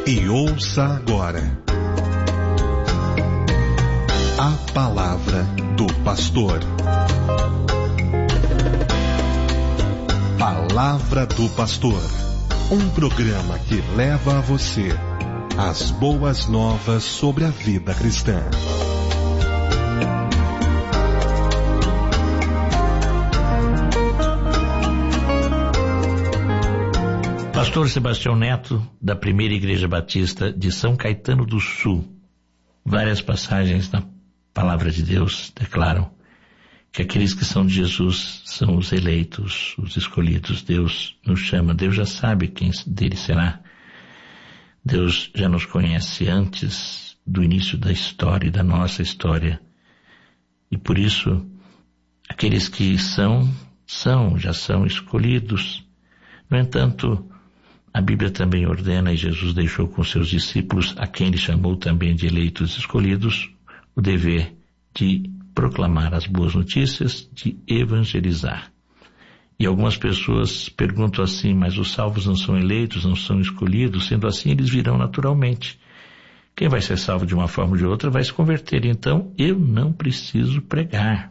E ouça agora a palavra do pastor. Palavra do Pastor, um programa que leva a você as boas novas sobre a vida cristã. Pastor Sebastião Neto, da Primeira Igreja Batista de São Caetano do Sul. Várias passagens na Palavra de Deus declaram que aqueles que são de Jesus são os eleitos, os escolhidos. Deus nos chama, Deus já sabe quem dele será. Deus já nos conhece antes do início da história, da nossa história. E por isso, aqueles que já são escolhidos. No entanto, a Bíblia também ordena, e Jesus deixou com seus discípulos, a quem ele chamou também de eleitos escolhidos, o dever de proclamar as boas notícias, de evangelizar. E algumas pessoas perguntam assim, mas os salvos não são eleitos, não são escolhidos? Sendo assim, eles virão naturalmente. Quem vai ser salvo de uma forma ou de outra vai se converter. Então, eu não preciso pregar.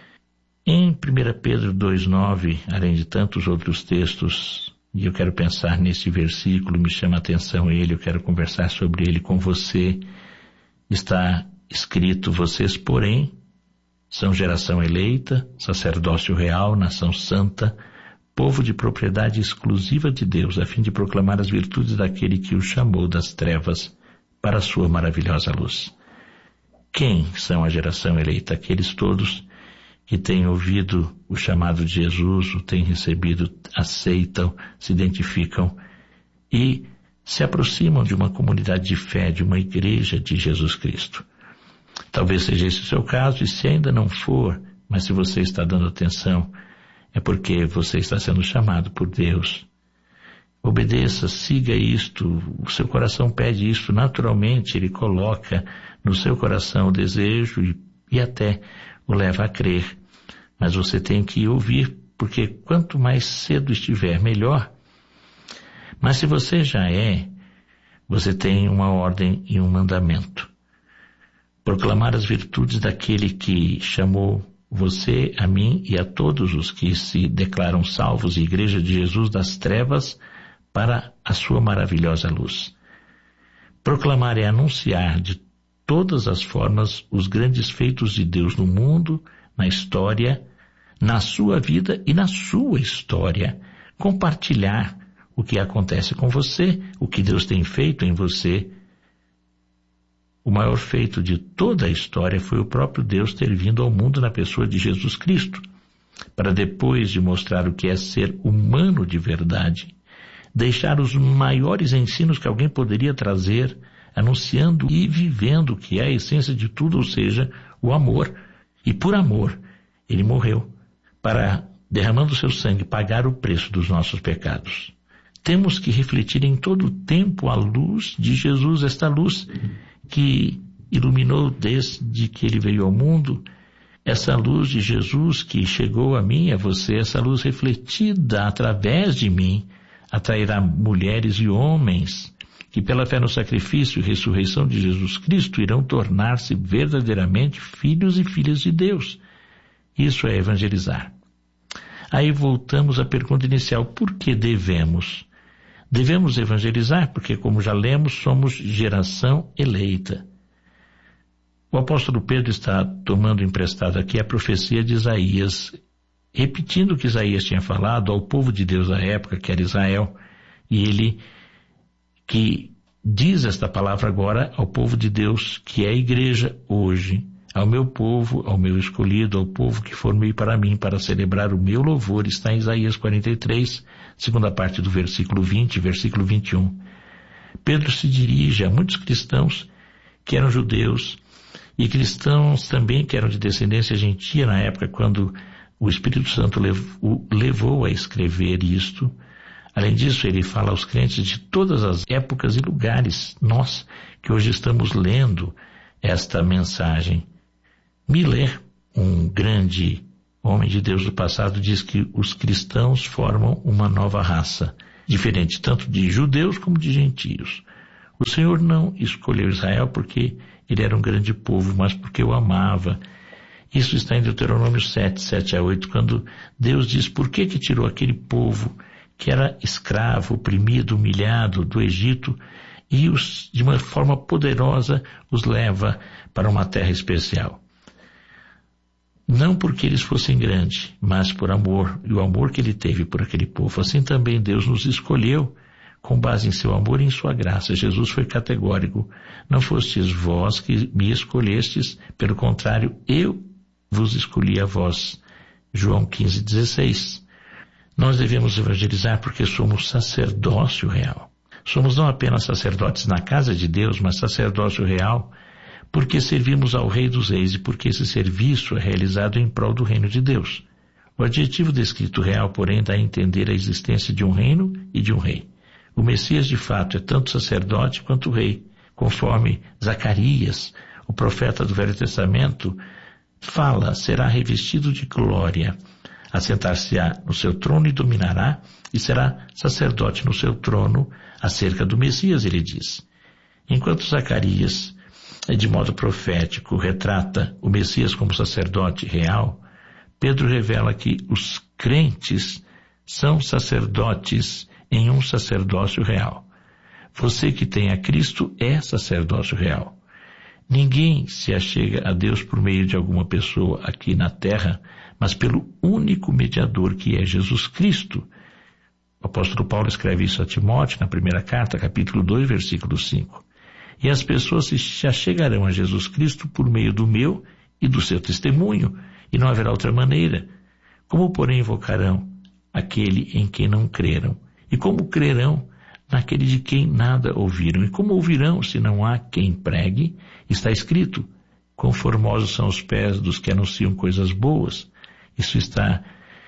Em 1 Pedro 2,9, além de tantos outros textos, e eu quero pensar nesse versículo, me chama a atenção ele, eu quero conversar sobre ele com você. Está escrito, vocês, porém, são geração eleita, sacerdócio real, nação santa, povo de propriedade exclusiva de Deus, a fim de proclamar as virtudes daquele que o chamou das trevas para a sua maravilhosa luz. Quem são a geração eleita? Aqueles todos que têm ouvido o chamado de Jesus, o têm recebido, aceitam, se identificam e se aproximam de uma comunidade de fé, de uma igreja de Jesus Cristo. Talvez seja esse o seu caso, e se ainda não for, mas se você está dando atenção, é porque você está sendo chamado por Deus. Obedeça, siga isto, o seu coração pede isto, naturalmente ele coloca no seu coração o desejo e até o leva a crer. Mas você tem que ouvir, porque quanto mais cedo estiver, melhor. Mas se você já é, você tem uma ordem e um mandamento. Proclamar as virtudes daquele que chamou você, a mim e a todos os que se declaram salvos e Igreja de Jesus das trevas para a sua maravilhosa luz. Proclamar é anunciar de todas as formas os grandes feitos de Deus no mundo, na história, na sua vida e na sua história. Compartilhar o que acontece com você, o que Deus tem feito em você. O maior feito de toda a história foi o próprio Deus ter vindo ao mundo na pessoa de Jesus Cristo, para depois de mostrar o que é ser humano de verdade, deixar os maiores ensinos que alguém poderia trazer, anunciando e vivendo o que é a essência de tudo, ou seja, o amor. E por amor, ele morreu para, derramando seu sangue, pagar o preço dos nossos pecados. Temos que refletir em todo o tempo a luz de Jesus, esta luz que iluminou desde que ele veio ao mundo, essa luz de Jesus que chegou a mim e a você, essa luz refletida através de mim, atrairá mulheres e homens que pela fé no sacrifício e ressurreição de Jesus Cristo irão tornar-se verdadeiramente filhos e filhas de Deus. Isso é evangelizar. Aí voltamos à pergunta inicial, por que devemos? Devemos evangelizar porque, como já lemos, somos geração eleita. O apóstolo Pedro está tomando emprestado aqui a profecia de Isaías, repetindo o que Isaías tinha falado ao povo de Deus da época, que era Israel, e ele que diz esta palavra agora ao povo de Deus, que é a igreja hoje, ao meu povo, ao meu escolhido, ao povo que formei para mim, para celebrar o meu louvor, está em Isaías 43, segunda parte do versículo 20, versículo 21. Pedro se dirige a muitos cristãos que eram judeus e cristãos também que eram de descendência gentia na época, quando o Espírito Santo o levou a escrever isto. Além disso, ele fala aos crentes de todas as épocas e lugares, nós que hoje estamos lendo esta mensagem. Miller, um grande homem de Deus do passado, diz que os cristãos formam uma nova raça, diferente tanto de judeus como de gentios. O Senhor não escolheu Israel porque ele era um grande povo, mas porque o amava. Isso está em Deuteronômio 7, 7-8, quando Deus diz por que tirou aquele povo que era escravo, oprimido, humilhado do Egito e de uma forma poderosa os leva para uma terra especial. Não porque eles fossem grandes, mas por amor, e o amor que ele teve por aquele povo. Assim também Deus nos escolheu com base em seu amor e em sua graça. Jesus foi categórico: não fostes vós que me escolhestes, pelo contrário, eu vos escolhi a vós. João 15:16. Nós devemos evangelizar porque somos sacerdócio real. Somos não apenas sacerdotes na casa de Deus, mas sacerdócio real, porque servimos ao Rei dos Reis e porque esse serviço é realizado em prol do reino de Deus. O adjetivo descrito real, porém, dá a entender a existência de um reino e de um rei. O Messias, de fato, é tanto sacerdote quanto rei, conforme Zacarias, o profeta do Velho Testamento, fala: será revestido de glória, assentar-se-á no seu trono e dominará, e será sacerdote no seu trono. Acerca do Messias, ele diz. Enquanto Zacarias, de modo profético, retrata o Messias como sacerdote real, Pedro revela que os crentes são sacerdotes em um sacerdócio real. Você que tem a Cristo é sacerdócio real. Ninguém se achega a Deus por meio de alguma pessoa aqui na terra, mas pelo único mediador que é Jesus Cristo. O apóstolo Paulo escreve isso a Timóteo na primeira carta, capítulo 2, versículo 5. E as pessoas se achegarão a Jesus Cristo por meio do meu e do seu testemunho, e não haverá outra maneira. Como, porém, invocarão aquele em quem não creram? E como crerão naquele de quem nada ouviram? E como ouvirão se não há quem pregue? Está escrito: quão formosos são os pés dos que anunciam coisas boas. Isso está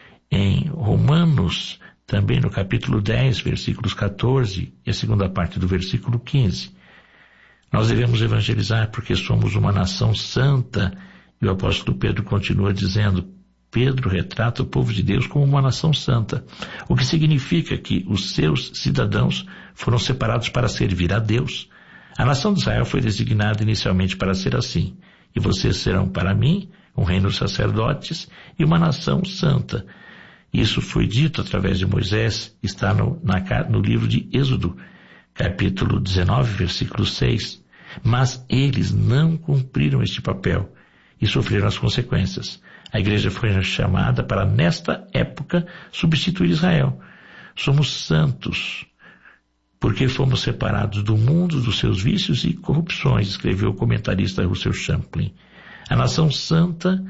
em Romanos, também no capítulo 10, versículos 14 e a segunda parte do versículo 15. Nós devemos evangelizar porque somos uma nação santa, e o apóstolo Pedro continua dizendo: Pedro retrata o povo de Deus como uma nação santa, o que significa que os seus cidadãos foram separados para servir a Deus. A nação de Israel foi designada inicialmente para ser assim: e vocês serão para mim um reino de sacerdotes e uma nação santa. Isso foi dito através de Moisés, está no livro de Êxodo, capítulo 19, versículo 6. Mas eles não cumpriram este papel e sofreram as consequências. A igreja foi chamada para, nesta época, substituir Israel. Somos santos porque fomos separados do mundo, dos seus vícios e corrupções, escreveu o comentarista Russell Champlin. A nação santa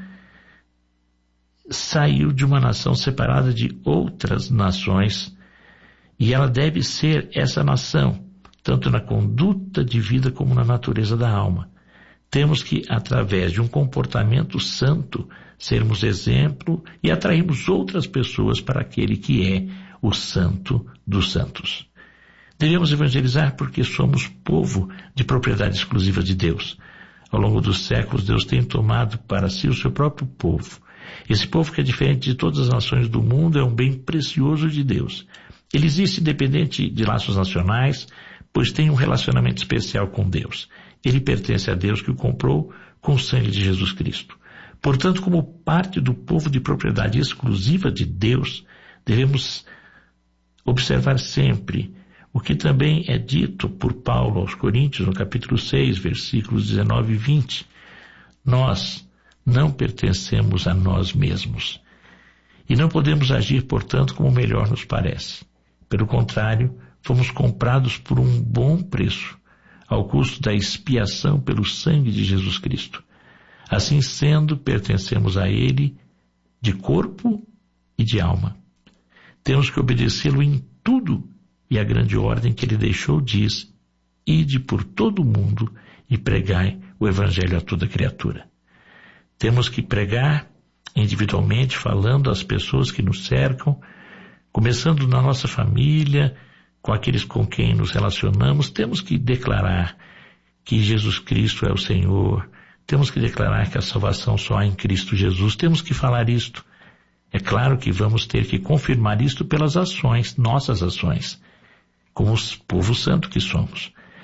saiu de uma nação separada de outras nações, e ela deve ser essa nação, tanto na conduta de vida como na natureza da alma. Temos que, através de um comportamento santo, sermos exemplo e atrairmos outras pessoas para aquele que é o santo dos santos. Devemos evangelizar porque somos povo de propriedade exclusiva de Deus. Ao longo dos séculos, Deus tem tomado para si o seu próprio povo. Esse povo, que é diferente de todas as nações do mundo, é um bem precioso de Deus. Ele existe independente de laços nacionais, pois tem um relacionamento especial com Deus. Ele pertence a Deus, que o comprou com o sangue de Jesus Cristo. Portanto, como parte do povo de propriedade exclusiva de Deus, devemos observar sempre o que também é dito por Paulo aos Coríntios, no capítulo 6, versículos 19 e 20. Nós não pertencemos a nós mesmos e não podemos agir, portanto, como melhor nos parece. Pelo contrário, fomos comprados por um bom preço, ao custo da expiação pelo sangue de Jesus Cristo. Assim sendo, pertencemos a Ele de corpo e de alma. Temos que obedecê-lo em tudo, e a grande ordem que Ele deixou diz: ide por todo o mundo e pregai o Evangelho a toda criatura. Temos que pregar individualmente, falando às pessoas que nos cercam, começando na nossa família, com aqueles com quem nos relacionamos. Temos que declarar que Jesus Cristo é o Senhor. Temos que declarar que a salvação só há em Cristo Jesus. Temos que falar isto. É claro que vamos ter que confirmar isto pelas ações, nossas ações, como o povo santo que somos.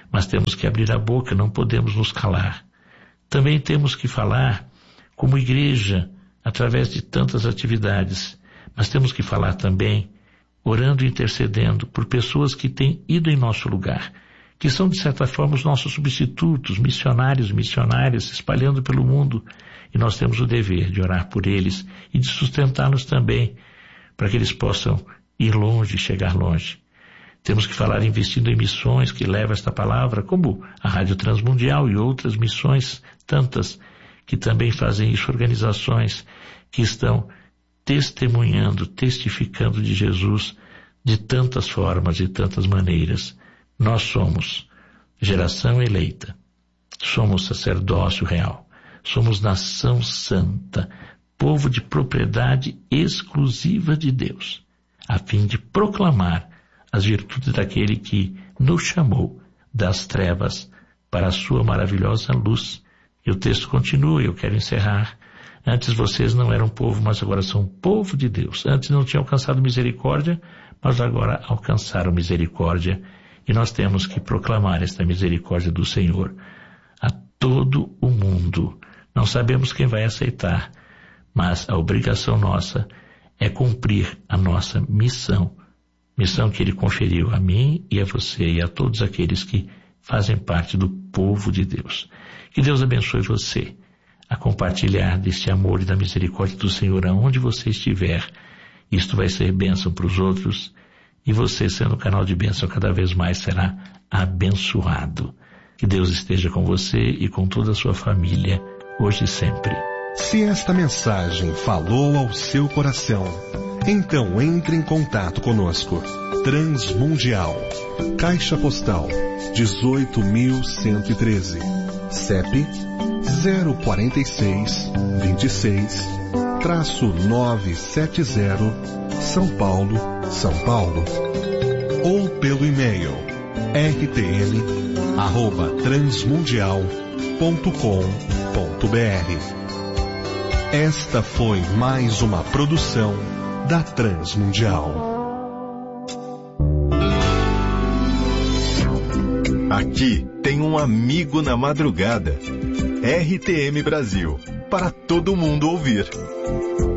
mas temos que abrir a boca, não podemos nos calar. Também temos que falar como igreja, através de tantas atividades, mas temos que falar também orando e intercedendo por pessoas que têm ido em nosso lugar, que são de certa forma os nossos substitutos, missionários, missionárias, espalhando pelo mundo, e nós temos o dever de orar por eles e de sustentá-los também, para que eles possam ir longe, chegar longe. Temos que falar investindo em missões que levam esta palavra, como a Rádio Transmundial e outras missões, tantas, que também fazem isso, organizações que estão testemunhando, testificando de Jesus de tantas formas, de tantas maneiras. Nós somos geração eleita, somos sacerdócio real, somos nação santa, povo de propriedade exclusiva de Deus, a fim de proclamar as virtudes daquele que nos chamou das trevas para a sua maravilhosa luz. E o texto continua, eu quero encerrar. Antes vocês não eram povo, mas agora são povo de Deus. Antes não tinham alcançado misericórdia, mas agora alcançaram misericórdia. E nós temos que proclamar esta misericórdia do Senhor a todo o mundo. Não sabemos quem vai aceitar, mas a obrigação nossa é cumprir a nossa missão. Missão que Ele conferiu a mim e a você e a todos aqueles que fazem parte do povo de Deus. Que Deus abençoe você a compartilhar deste amor e da misericórdia do Senhor aonde você estiver. Isto vai ser bênção para os outros e você, sendo canal de bênção, cada vez mais será abençoado. Que Deus esteja com você e com toda a sua família, hoje e sempre. Se esta mensagem falou ao seu coração, então entre em contato conosco. Transmundial, Caixa Postal 18.113, CEP 046-26-970, São Paulo, São Paulo. Ou pelo e-mail rtm@transmundial.com.br. Esta foi mais uma produção da Transmundial. Aqui tem um amigo na madrugada. RTM Brasil, para todo mundo ouvir.